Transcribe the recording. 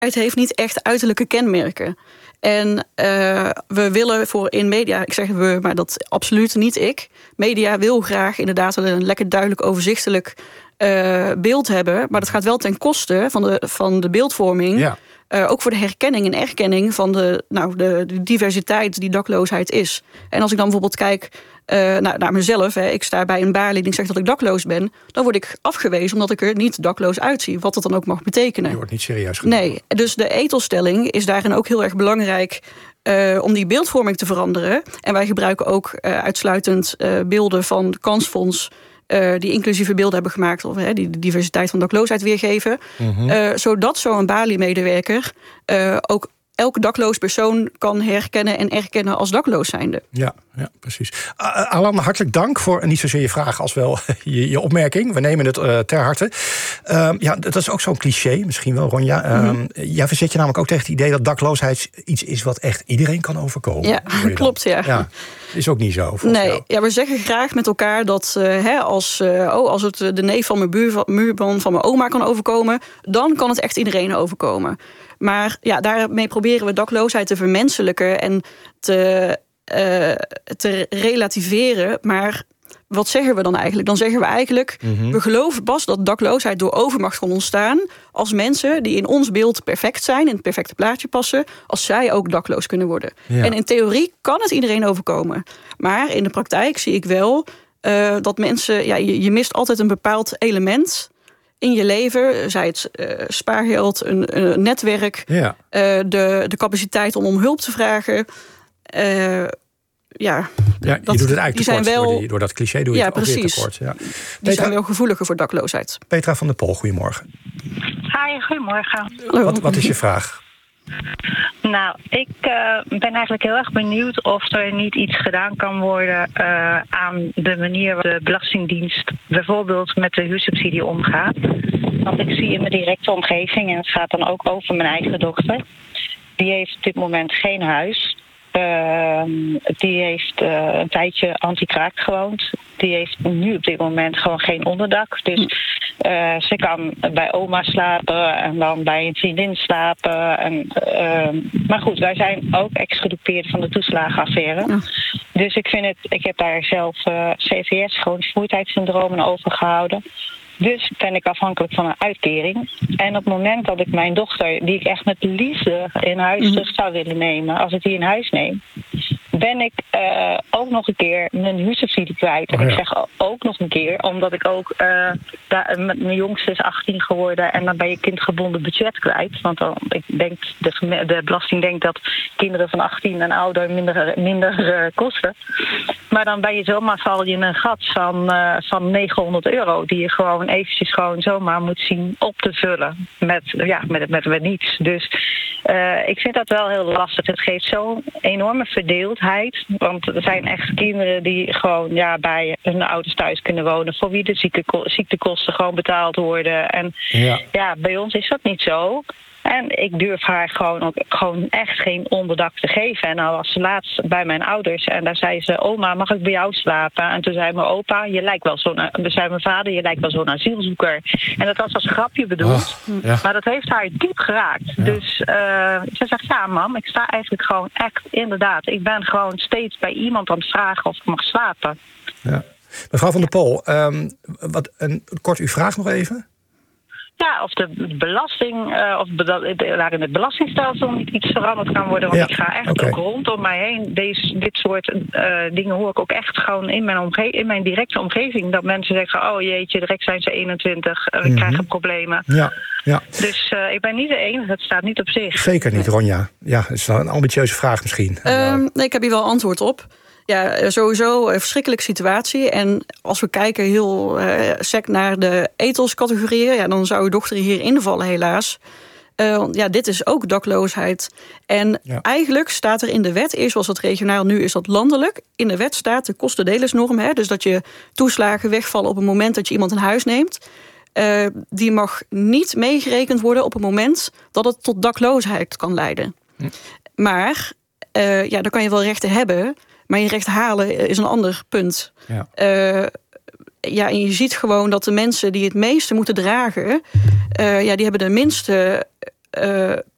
Het heeft niet echt uiterlijke kenmerken. En we willen in media, ik zeg we, maar dat absoluut niet ik. Media wil graag inderdaad een lekker duidelijk overzichtelijk beeld hebben. Maar dat gaat wel ten koste van de beeldvorming. Ja. Ook voor de herkenning en erkenning van de diversiteit die dakloosheid is. En als ik dan bijvoorbeeld kijk naar mezelf. Ik sta bij een balie die zegt dat ik dakloos ben. Dan word ik afgewezen omdat ik er niet dakloos uitzie. Wat dat dan ook mag betekenen. Je wordt niet serieus genomen. Nee, dus de ethelstelling is daarin ook heel erg belangrijk om die beeldvorming te veranderen. En wij gebruiken ook uitsluitend beelden van het Kansfonds die inclusieve beelden hebben gemaakt, of die de diversiteit van dakloosheid weergeven. Mm-hmm. Zodat zo'n Bali-medewerker ook elke dakloos persoon kan herkennen en erkennen als dakloos zijnde. Ja, precies. Alan, hartelijk dank voor niet zozeer je vraag als wel je opmerking. We nemen het ter harte. Dat is ook zo'n cliché, misschien wel, Ronja. Jij verzet je namelijk ook tegen het idee dat dakloosheid iets is wat echt iedereen kan overkomen. Ja, klopt, ja. Is ook niet zo. Nee, we zeggen graag met elkaar dat als het de neef van mijn buurman van mijn oma kan overkomen, dan kan het echt iedereen overkomen. Maar daarmee proberen we dakloosheid te vermenselijken en te relativeren. Maar wat zeggen we dan eigenlijk? Dan zeggen we eigenlijk, we geloven pas dat dakloosheid door overmacht kan ontstaan als mensen die in ons beeld perfect zijn, in het perfecte plaatje passen, als zij ook dakloos kunnen worden. Ja. En in theorie kan het iedereen overkomen. Maar in de praktijk zie ik wel dat mensen, je mist altijd een bepaald element in je leven, zij het spaargeld, een netwerk, de capaciteit om hulp te vragen. Je doet het eigenlijk tekort. Door dat cliché doe je het ook weer tekort. Ja. Die zijn wel gevoeliger voor dakloosheid. Petra van der Pol, goedemorgen. Hi, goedemorgen. Wat is je vraag? Nou, ik ben eigenlijk heel erg benieuwd of er niet iets gedaan kan worden aan de manier waarop de Belastingdienst bijvoorbeeld met de huursubsidie omgaat. Want ik zie in mijn directe omgeving, en het gaat dan ook over mijn eigen dochter, die heeft op dit moment geen huis. Die heeft een tijdje anti-kraak gewoond. Die heeft nu op dit moment gewoon geen onderdak. Dus ze kan bij oma slapen en dan bij een vriendin slapen. Maar goed, wij zijn ook exgedupeerd van de toeslagenaffaire. Ja. Dus ik heb daar zelf CVS, chronisch vermoeidheidssyndroom, aan overgehouden. Dus ben ik afhankelijk van een uitkering. En op het moment dat ik mijn dochter, die ik echt met liefde in huis terug zou willen nemen, als ik die in huis neem, ben ik ook nog een keer mijn huursubsidie kwijt. En ik zeg ook nog een keer, omdat ik ook mijn jongste is 18 geworden en dan ben je kindgebonden budget kwijt. Want dan, de belasting denkt dat kinderen van 18 en ouder minder kosten. Maar dan ben je val je in een gat van €900 die je gewoon eventjes zomaar moet zien op te vullen met niets. Dus ik vind dat wel heel lastig. Het geeft zo'n enorme verdeeldheid. Want er zijn echt kinderen die gewoon bij hun ouders thuis kunnen wonen, voor wie de ziektekosten gewoon betaald worden. En bij ons is dat niet zo. En ik durf haar gewoon echt geen onderdak te geven. En nou was ze laatst bij mijn ouders en daar zei ze, oma, mag ik bij jou slapen? En toen zei mijn opa, zei mijn vader, je lijkt wel zo'n asielzoeker. En dat was als grapje bedoeld. Maar dat heeft haar diep geraakt. Ja. Dus ze zegt, ja mam, ik sta eigenlijk gewoon echt, inderdaad. Ik ben gewoon steeds bij iemand aan het vragen of ik mag slapen. Ja. Mevrouw van der Pol, kort uw vraag nog even. Ja, of de belasting, daar in het belastingstelsel niet iets veranderd kan worden. Want ik ga echt ook rondom mij heen. Dit soort dingen hoor ik ook echt gewoon in mijn directe omgeving. Dat mensen zeggen, oh jeetje, direct zijn ze 21, we krijgen problemen. Ja. Dus ik ben niet de enige, het staat niet op zich. Zeker niet, Ronja. Ja, dat is een ambitieuze vraag misschien. Nee, ik heb hier wel antwoord op. Ja, sowieso een verschrikkelijke situatie. En als we kijken heel sec naar de ethelscategorieën, dan zou uw dochter hier invallen helaas. Dit is ook dakloosheid. En eigenlijk staat er in de wet, eerst was dat regionaal, nu is dat landelijk. In de wet staat de kostendelersnorm, dus dat je toeslagen wegvallen op het moment dat je iemand in huis neemt. Die mag niet meegerekend worden op het moment dat het tot dakloosheid kan leiden. Maar dan kan je wel rechten hebben, maar je recht halen is een ander punt. En je ziet gewoon dat de mensen die het meeste moeten dragen, die hebben de minste